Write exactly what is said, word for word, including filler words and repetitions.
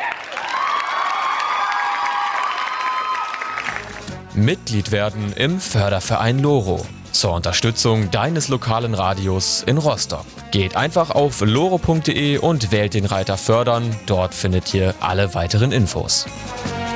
Mitglied werden im Förderverein Loro zur Unterstützung deines lokalen Radios in Rostock. Geht einfach auf loro punkt de und wählt den Reiter Fördern. Dort findet ihr alle weiteren Infos.